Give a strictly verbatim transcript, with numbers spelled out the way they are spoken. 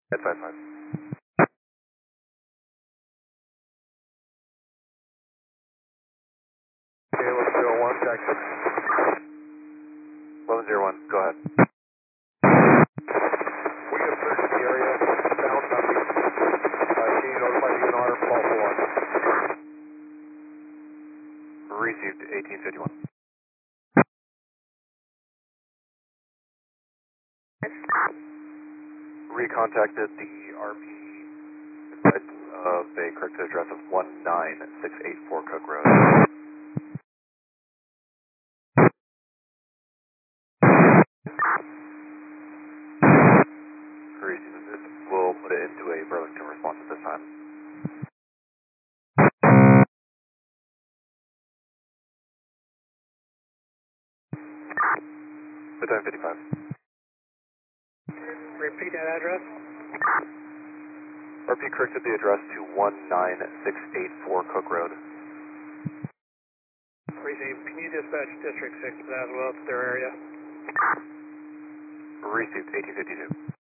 At five five. Okay, eleven zero one, taxi. eleven zero one, go ahead. We have searched the area, found nothing. Uh, can you notify the U N R, fall for one? Received eighteen fifty-one. Recontacted the R P of a correct address of one nine six eight four Cook Road. Received this. We'll put it into a Burlington response at this time. Midtime fifty-five. Repeat that address. R P corrected the address to one nine six eight four Cook Road. Receive. Can you dispatch District six to that as well? It's their area. Received eighteen fifty-two.